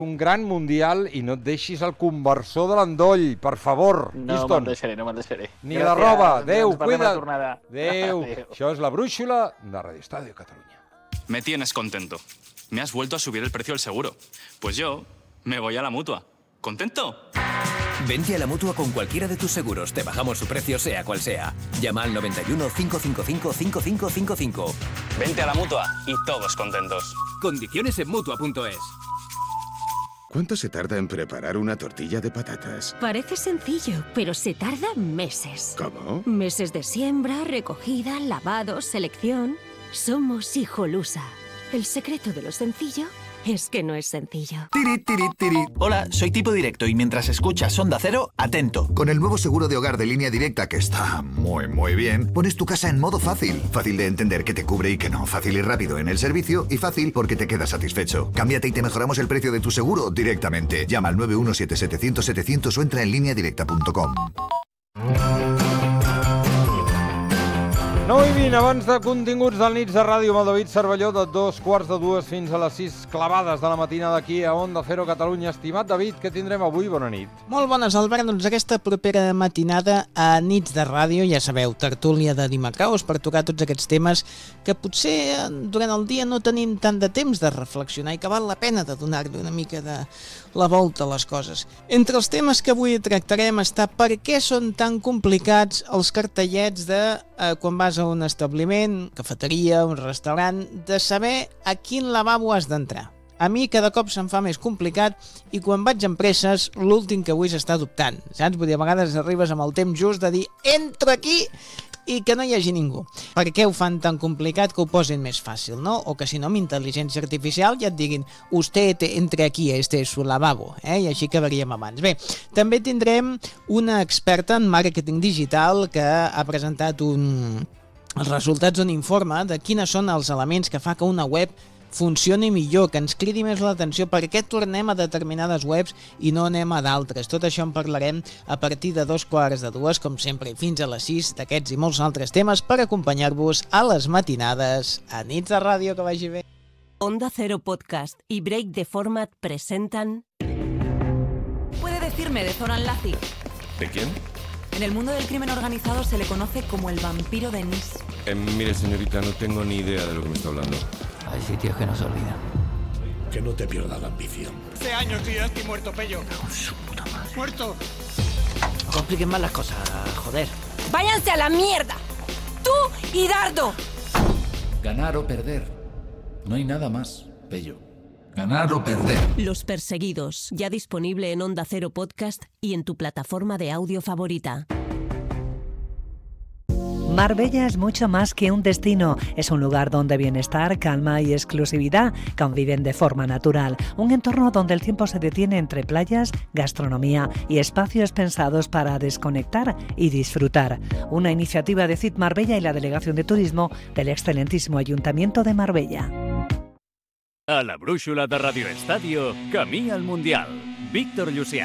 Un gran mundial i no et deixis el conversor de l'endoll, per favor. No me'n deixaré. Ni la roba. Adéu, cuida't. Adéu. Això és la brúixola de Radio Estadio Catalunya. Me tienes contento. Me has vuelto a subir el precio del seguro. Pues yo me voy a la Mutua. ¿Contento? Vente a la Mutua con cualquiera de tus seguros. Te bajamos su precio sea cual sea. Llama al 91 555 5555. Vente a la Mutua y todos contentos. Condiciones en Mutua.es. ¿Cuánto se tarda en preparar una tortilla de patatas? Parece sencillo, pero se tarda meses. ¿Cómo? Meses de siembra, recogida, lavado, selección. Somos Hijolusa. El secreto de lo sencillo es que no es sencillo. Tiri, tiri, tiri. Hola, soy Tipo Directo y mientras escuchas Onda Cero, atento. Con el nuevo seguro de hogar de Línea Directa, que está muy bien, pones tu casa en modo fácil. Fácil de entender que te cubre y que no. Fácil y rápido en el servicio y fácil porque te quedas satisfecho. Cámbiate y te mejoramos el precio de tu seguro directamente. Llama al 917-700-700 o entra en lineadirecta.com. 9:20, abans de continguts del Nits de Ràdio amb el David Cervelló, de 2:45 fins a les 6 clavades de la matinada aquí a Onda Cero Catalunya. Estimat David, què tindrem avui? Bona nit. Molt bones, Albert. Doncs aquesta propera matinada a Nits de Ràdio, ja sabeu, tertúlia de dimecres per tocar tots aquests temes que potser durant el dia no tenim tant de temps de reflexionar i que val la pena de donar-li una mica de la volta a les coses. Entre els temes que avui tractarem està per què són tan complicats els cartellets de quan vas a un establiment, cafeteria, un restaurant, de saber a quin lavabo has d'entrar. A mi cada cop se'm fa més complicat i quan vaig amb presses, l'últim que vull és estar dubtant. Saps? Vull dir, a vegades arribes amb el temps just de dir entro aquí i que no hi hagi ningú. Per què ho fan tan complicat que ho posin més fàcil, no? O que si no amb intel·ligència artificial ja et diguin usted entre aquí, este es su lavabo, i així acabaríem abans. Bé, també tindrem una experta en màrqueting digital que ha presentat els resultats d'un informe de quines són els elements que fa que una web funcioni millor, que ens cridi més l'atenció, per què tornem a determinades webs i no anem a d'altres. Tot això en parlarem a partir de 2:45, com sempre, i fins a les 6, d'aquests i molts altres temes per acompanyar-vos a les matinades a Nits de Ràdio. Que vagi bé. Onda Cero Podcast y Break the Format presentan... ¿Puede decirme de Zoran Lazic? ¿De quién? En el mundo del crimen organizado se le conoce como el vampiro de Nis. Mire, señorita, no tengo ni idea de lo que me está hablando. Hay sitios que no se olvidan. Que no te pierda la ambición. Hace años que yo estoy muerto, Pello. Su puta madre. ¡Muerto! No compliquen más las cosas, joder. ¡Váyanse a la mierda! ¡Tú y Dardo! Ganar o perder. No hay nada más, Pello. Ganar o perder. Los Perseguidos, ya disponible en Onda Cero Podcast y en tu plataforma de audio favorita. Marbella es mucho más que un destino. Es un lugar donde bienestar, calma y exclusividad conviven de forma natural. Un entorno donde el tiempo se detiene entre playas, gastronomía y espacios pensados para desconectar y disfrutar. Una iniciativa de CIT Marbella y la Delegación de Turismo del excelentísimo Ayuntamiento de Marbella. A la brúixola de Radio Estadio, camí al Mundial. Víctor Llucià.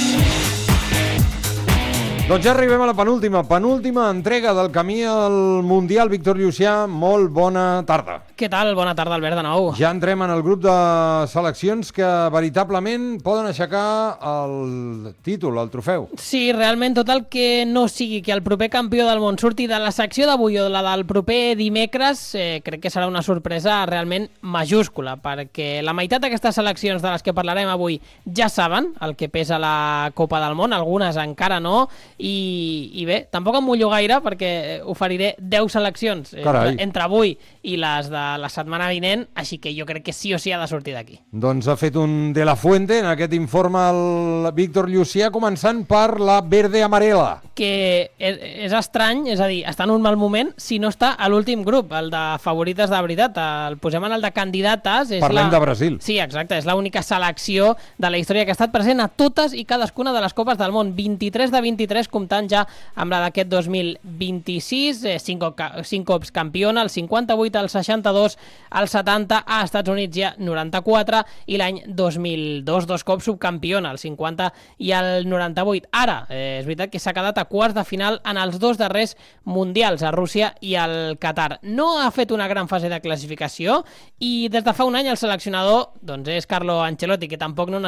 Doncs ja arribem a la penúltima entrega del Camí al Mundial. Víctor Llucià, molt bona tarda. Què tal? Bona tarda, Albert, de nou. Ja entrem en el grup de seleccions que veritablement poden aixecar el títol, el trofeu. Sí, realment tot el que no sigui que el proper campió del món surti de la secció d'avui o de la del proper dimecres, crec que serà una sorpresa realment majúscula, perquè la meitat d'aquestes seleccions de les que parlarem avui ja saben el que pesa la Copa del Món, algunes encara no, i bé, tampoc em mullo gaire perquè oferiré 10 seleccions entre avui i les de la setmana vinent, així que jo crec que sí o sí ha de sortir d'aquí. Doncs ha fet un de la fuente en aquest informe el Víctor Llucià, començant per la verde amarela. Que és estrany, és a dir, està en un mal moment si no està a l'últim grup, el de favorites de veritat, el posem en el de candidates. Parlem de Brasil. Sí, exacte, és l'única selecció de la història que ha estat present a totes i cadascuna de les Copes del Món, 23 de 23 només comptant ja amb la d'aquest 2026, 5 cops campiona, el 58, el 62, el 70, a Estats Units ja 94, i l'any 2002, 2 cops subcampiona, el 50 i el 98. Ara, és veritat que s'ha quedat a quarts de final en els 2 darrers mundials, a Rússia i al Qatar. No ha fet una gran fase de classificació i des de fa un any el seleccionador doncs és Carlo Ancelotti, que tampoc no